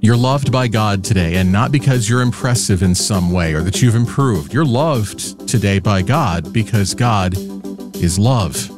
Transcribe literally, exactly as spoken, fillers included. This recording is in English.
You're loved by God today, and not because you're impressive in some way or that you've improved. You're loved today by God because God is love.